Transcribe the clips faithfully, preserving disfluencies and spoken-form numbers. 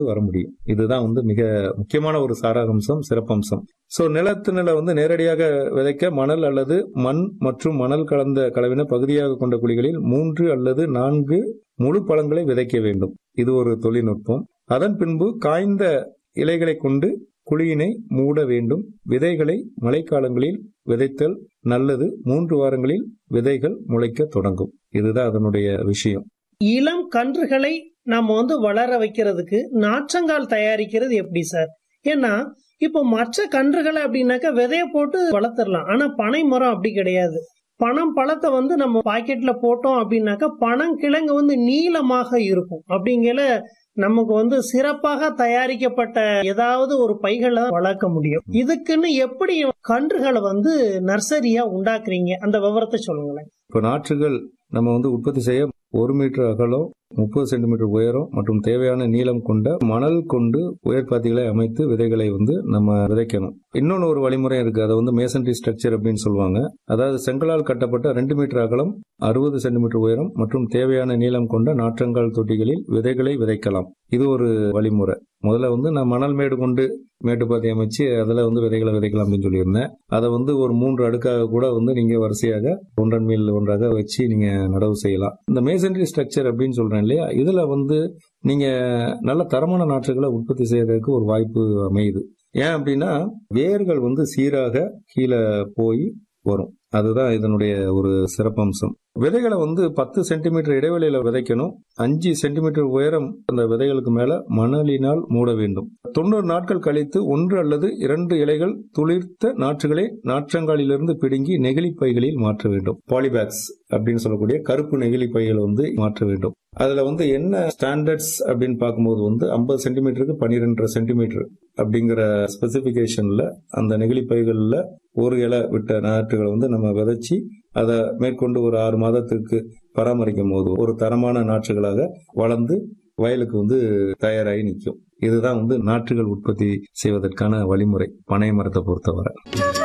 வர முடியும். இதுதான் வந்து மிக முக்கியமான ஒரு சாராம்சம், சிறப்பம்சம். சோ நிலத்தினில வந்து நேரடியாக விதைக்க மணல் அல்லது மண் மற்றும் மணல் கலந்த கலவின பகுதியாக கொண்ட குழிகளில் மூன்று அல்லது நான்கு முழு பழங்களை விதைக்க வேண்டும். இது ஒரு தொழில்நுட்பம். அதன் பின்பு காய்ந்த இலைகளை கொண்டு குழியினை மூட வேண்டும். விதைகளை மழைக்காலங்களில் விதைத்தல் நல்லது. மூன்று வாரங்களில் விதைகள் முளைக்க தொடங்கும். இதுதான் அதனுடைய விஷயம். இளம் கன்றுகளை நாம வந்து வளர வைக்கிறதுக்கு நாற்றங்கால் தயாரிக்கிறது எப்படி சார்? ஏன்னா இப்போ மற்ற கன்றுகளை அப்படின்னாக்கா விதைய போட்டு வளர்த்துடலாம். ஆனா பனை மரம் அப்படி கிடையாது. பனம் பழத்தை வந்து நம்ம பாக்கெட்ல போட்டோம் அப்படின்னாக்கா பனம் கிழங்கு வந்து நீளமாக இருக்கும். அப்படிங்கிற நமக்கு வந்து சிறப்பாக தயாரிக்கப்பட்ட ஏதாவது ஒரு பைகளை வளர்க்க முடியும். இதுக்குன்னு எப்படி கன்றுகளை வந்து நர்சரியா உண்டாக்குறீங்க, அந்த விவரத்தை சொல்லுங்களேன். இப்ப நாற்றுகள் நம்ம வந்து உற்பத்தி செய்ய ஒரு மீட்டர் அகலம், முப்பது சென்டிமீட்டர் உயரம் மற்றும் தேவையான நீளம் கொண்ட மணல் கொண்டு உயர்பாத்திகளை அமைத்து விதைகளை வந்து நம்ம விதைக்கணும். இன்னொன்னு ஒரு வழிமுறை இருக்கு. அதை வந்து மேசன்ட்ரி ஸ்ட்ரக்சர் அப்படின்னு சொல்லுவாங்க. அதாவது செங்கலால் கட்டப்பட்ட ரெண்டு மீட்டர் அகலம், அறுபது சென்டிமீட்டர் உயரம் மற்றும் தேவையான நீளம் கொண்ட நாற்றங்கால் தொட்டிகளில் விதைகளை விதைக்கலாம். இது ஒரு வழிமுறை. முதல்ல வந்து நான் மணல் மேடு கொண்டு மேட்டுப்பாத்தி அமைச்சு அதுல வந்து விதைகளை விதைக்கலாம் அப்படின்னு சொல்லியிருந்தேன். அதை வந்து ஒரு மூன்று அடுக்காக கூட வந்து நீங்க வரிசையாக ஒன்றன் மேல் ஒன்றாக வச்சு நீங்க நடவு செய்யலாம். இந்த மேசன்ட்ரி ஸ்ட்ரக்சர் அப்படின்னு சொல்றேன் இல்லையா, இதுல வந்து நீங்க நல்ல தரமான நாற்றுகளை உற்பத்தி செய்யறதுக்கு ஒரு வாய்ப்பு அமையுது. ஏன் அப்படின்னா வேர்கள் வந்து சீராக கீழே போய் வரும். அதுதான் இதனுடைய ஒரு சிறப்பம்சம். விதைகளை வந்து பத்து சென்டிமீட்டர் இடைவெளியில விதைக்கணும். அஞ்சு சென்டிமீட்டர் உயரம் அந்த விதைகளுக்கு மேல மணலினால் மூட வேண்டும். தொண்ணூறு நாட்கள் கழித்து ஒன்று அல்லது இரண்டு இலைகள் துளிர்த்த நாற்றுகளை நாற்றங்காலிலிருந்து பிடுங்கி நெகிழி பைகளில் மாற்ற வேண்டும். பாலிபேக்ஸ் அப்படின்னு சொல்லக்கூடிய கருப்பு நெகிழி பைகள் வந்து மாற்ற வேண்டும். அதுல வந்து என்ன ஸ்டாண்டர்ட்ஸ் அப்படின்னு பார்க்கும்போது வந்து ஐம்பது சென்டிமீட்டருக்கு பன்னிரெண்டரை சென்டிமீட்டர் அப்படிங்கிற ஸ்பெசிபிகேஷன்ல அந்த நெகிழி பைகள்ல ஒரு இலை விட்ட நாற்றுகளை வந்து நம்ம விதைச்சி அதை மேற்கொண்டு ஒரு ஆறு மாதத்துக்கு பராமரிக்கும் போது ஒரு தரமான நாற்றுகளாக வளர்ந்து வயலுக்கு வந்து தயாராகி நிற்கும். இதுதான் வந்து நாற்றுகள் உற்பத்தி செய்வதற்கான வழிமுறை பனை மரத்தை பொறுத்தவரை.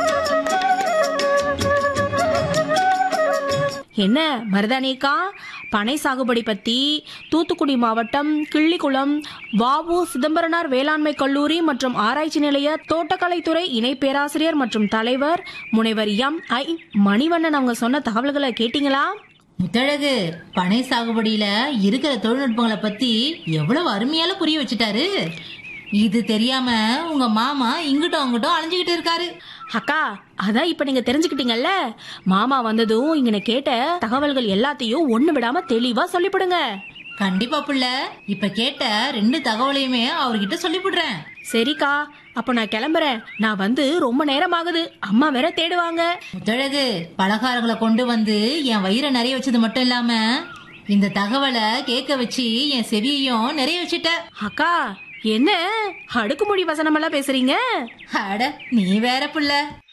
என்ன மருதானிக்கா, பனை சாகுபடி பத்தி தூத்துக்குடி மாவட்டம் கிள்ளிக்குளம் வாவு சிதம்பரனார் வேளாண்மை கல்லூரி மற்றும் ஆராய்ச்சி நிலைய தோட்டக்கலைத்துறை இணை பேராசிரியர் மற்றும் தலைவர் முனைவர் எம் ஐ மணிவண்ணன் அவங்க சொன்ன தகவல்களை கேட்டீங்களா? முத்தழகு பனை சாகுபடியில இருக்கிற தொழில்நுட்பங்களை பத்தி எவ்வளவு அருமையால புரிய வச்சுட்டாரு. இது தெரியாம உங்க மாமா இங்கிட்டும் அங்கிட்டும் அலைஞ்சுகிட்டு இருக்காரு. அக்கா, அதான் இப்ப நீங்க தெரிஞ்சுக்கிட்டீங்கல்ல. மாமா வந்ததும் இங்க கேட்ட தகவல்கள் எல்லாத்தையும் ஒண்ணு விடாம தெளிவா சொல்லிவிடுங்க. கண்டிப்பா புள்ள, இப்ப கேட்ட ரெண்டு தகவலையுமே அவர்கிட்ட சொல்லிவிடுறேன். சரிக்கா, அப்ப நான் கிளம்புறேன். நான் வந்து ரொம்ப நேரம் ஆகுது, அம்மா வேற தேடுவாங்க. முத்தழகு, பலகாரங்களை கொண்டு வந்து என் வயிறை நிறைய வச்சது மட்டும் இல்லாம இந்த தகவலை கேட்க வச்சு என் செவியையும் நிறைய வச்சுட்ட. அக்கா, என்ன அடுக்குமொழி வசனம் எல்லாம் பேசுறீங்க? அட நீ வேற புள்ள.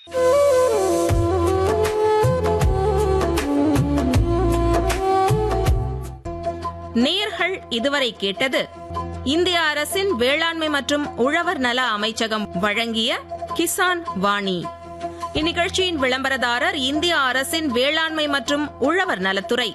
நேயர்கள் இதுவரை கேட்டது இந்திய அரசின் வேளாண்மை மற்றும் உழவர் நல அமைச்சகம் வழங்கிய கிசான் வாணி. இந்நிகழ்ச்சியின் விளம்பரதாரர் இந்திய அரசின் வேளாண்மை மற்றும் உழவர் நலத்துறை.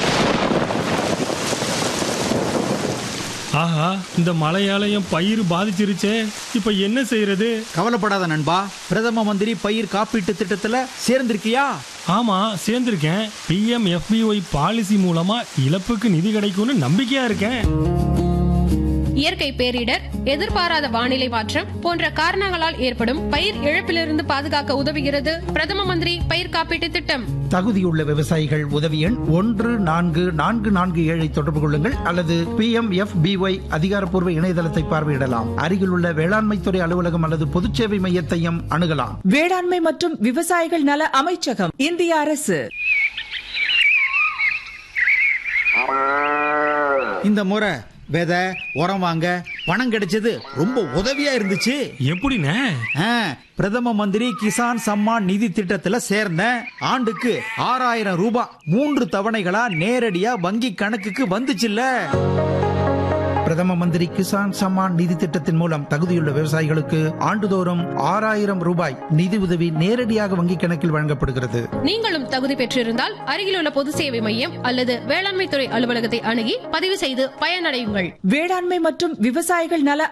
ஆஹா, இந்த மழையாலயம் பயிர் பாதிச்சிருச்சே, இப்ப என்ன செய்யறது? கவலைப்படாத நண்பா, பிரதம மந்திரி பயிர் காப்பீட்டு திட்டத்துல சேர்ந்திருக்கியா? ஆமா, சேர்ந்திருக்கேன். B M F B Y policy மூலமா இழப்புக்கு நிதி கிடைக்கும்னு நம்பிக்கையா இருக்கேன். இயற்கை பேரிடர், எதிர்பாராத வானிலை மாற்றம் போன்ற காரணங்களால் ஏற்படும் பயிர் இழப்பிலிருந்து பாதுகாக்க உதவுகிறது பிரதம மந்திரி பயிர் காப்பீட்டு திட்டம். தகுதியுள்ள விவசாயிகள் உதவி எண் ஒன்று நான்கு நான்கு நான்கு ஏழை தொடர்பு கொள்ளுங்கள் அல்லது B M F B Y அதிகாரப்பூர்வ இணையதளத்தை பார்வையிடலாம். அருகிலுள்ள வேளாண்மை துறை அலுவலகம் அல்லது பொதுச்சேவை மையத்தையும் அணுகலாம். வேளாண்மை மற்றும் விவசாயிகள் நல அமைச்சகம், இந்திய அரசு. இந்த முறை விதை உரம் வாங்க பணம் கிடைச்சது ரொம்ப உதவியா இருந்துச்சு. எப்படின்னு? பிரதம மந்திரி கிசான் சம்மான் நிதி திட்டத்துல சேர்ந்தேன். ஆண்டுக்கு ஆறாயிரம் ரூபாய் மூன்று தவணைகளா நேரடியா வங்கி கணக்குக்கு வந்துச்சுல்ல. பிரதம மந்திரி கிசான் சம்மான் நிதி திட்டத்தின் மூலம் தகுதியுள்ள விவசாயிகளுக்கு ஆண்டுதோறும் ஆறாயிரம் ரூபாய் நிதி உதவி நேரடியாக வங்கிக் கணக்கில் வழங்கப்படுகிறது. நீங்களும் தகுதி பெற்றிருந்தால் அருகிலுள்ள பொது சேவை மையம் அல்லது வேளாண்மை துறை அலுவலகத்தை அணுகி பதிவு செய்து பயனடையுங்கள். வேளாண்மை மற்றும் விவசாயிகள் நல